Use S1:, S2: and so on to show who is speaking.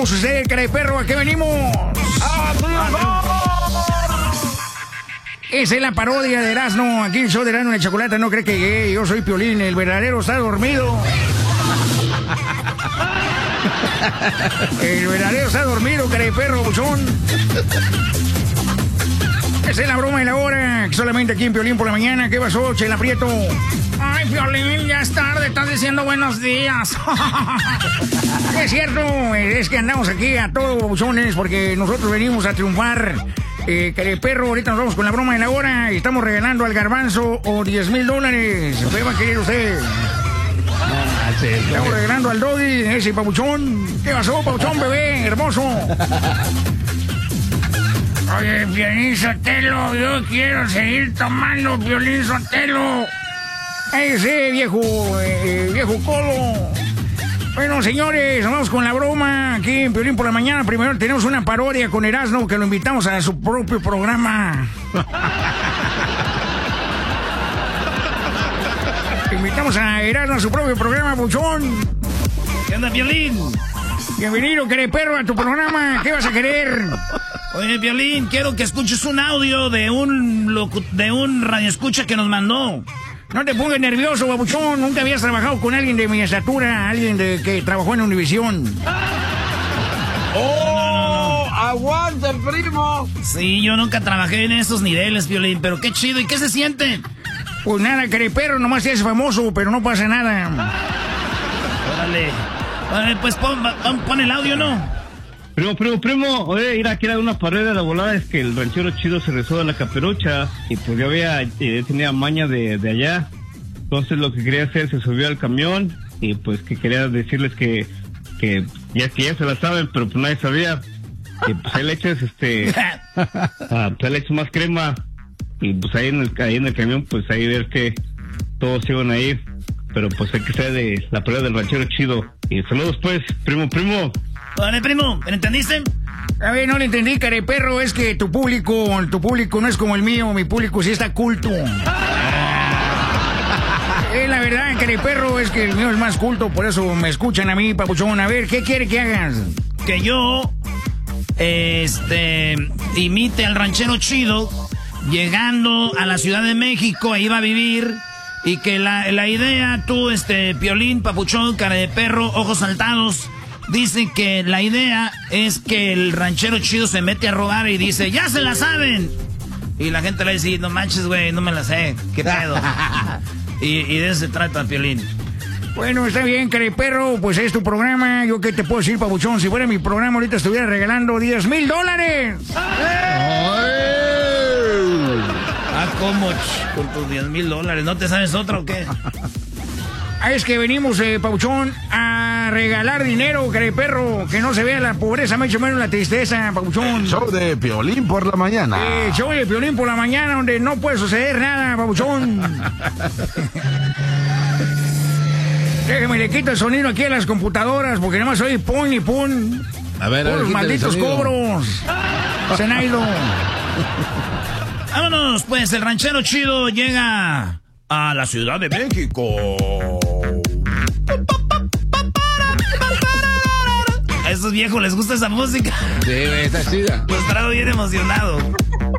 S1: Usted, cara de perro, ¿a qué venimos? Esa es la parodia de Erasmo. Aquí el show de Erasmo en la Chocolata. No cree que yo soy Piolín. El verdadero está dormido. El verdadero está dormido, cara de perro, buchón. Esa es la broma de la hora. Solamente aquí en Piolín por la mañana. ¿Qué pasó, Chela Prieto? Ay, Piolín, ya es tarde. Estás diciendo buenos días. Es cierto. Es que andamos aquí a todos, buchones, porque nosotros venimos a triunfar. Care perro, ahorita nos vamos con la broma de la hora y estamos regalando al garbanzo o $10,000. ¿Qué va a querer usted? Estamos regalando al Doggy, ese papuchón. ¿Qué pasó, papuchón, bebé? Hermoso. Oye, Piolín Sotelo, yo quiero seguir tomando Piolín Sotelo. Ese viejo codo. Bueno, señores, vamos con la broma aquí en Piolín por la mañana. Primero tenemos una parodia con Erasmo que lo invitamos a su propio programa. Invitamos a Erasmo a su propio programa, buchón.
S2: ¿Qué onda, Piolín?
S1: Bienvenido, querido perro, a tu programa. ¿Qué vas a querer?
S2: Oye, Piolín, quiero que escuches un audio de un radioescucha que nos mandó.
S1: No te pongas nervioso, babuchón. Nunca habías trabajado con alguien de mi estatura, alguien que trabajó en Univisión.
S3: ¡Oh! No. ¡Aguanta, primo!
S2: Sí, yo nunca trabajé en esos niveles, Piolín, pero qué chido. ¿Y qué se siente?
S1: Pues nada, perro, nomás te haces famoso, pero no pasa nada.
S2: Órale, pues pon el audio, ¿no?
S4: Primo, oye, ir aquí a una parodia de la volada. Es que el ranchero chido se rezó de la caperucha y pues yo tenía maña de allá. Entonces lo que quería hacer, se subió al camión y pues que quería decirles que ya se la saben, pero pues nadie sabía. Y pues ahí le echas pues ahí le echas más crema y pues ahí en el camión pues ahí ver que todos iban a ir, pero pues hay que ser de la parodia del ranchero chido. Y saludos pues, primo.
S2: Vale, primo, ¿me entendiste?
S1: A ver, no le entendí, care perro. Es que tu público no es como el mío. Mi público sí está culto. La verdad, care perro, es que el mío es más culto. Por eso me escuchan a mí, papuchón. A ver, ¿qué quiere que hagas?
S2: Que yo imite al ranchero chido llegando a la Ciudad de México. Ahí va a vivir. Y que la idea, tú, Piolín, papuchón, cara de perro, ojos saltados, dice que la idea es que el ranchero chido se mete a robar y dice, ¡ya se la saben! Y la gente le dice, no manches, güey, no me la sé, ¿qué pedo? y de eso se trata, Piolín.
S1: Bueno, está bien, cara de perro, pues es tu programa. ¿Yo qué te puedo decir, papuchón? Si fuera mi programa, ahorita estuviera regalando $10,000.
S2: ¿Cómo? Con tus $10,000, ¿no te sabes otro o qué?
S1: Es que venimos, papuchón, a regalar dinero, cara de perro. Que no se vea la pobreza, mucho menos la tristeza, papuchón.
S3: El show de Piolín por la mañana.
S1: Show de Piolín por la mañana, donde no puede suceder nada, papuchón. Déjame, le quito el sonido aquí a las computadoras, porque nada más oye pum y pum.
S3: A ver,
S1: por los malditos cobros. Zenaido.
S2: Vámonos, pues, el ranchero chido llega a la Ciudad de México. A esos viejos les gusta esa música.
S3: Sí, está chida.
S2: Los traigo bien emocionado.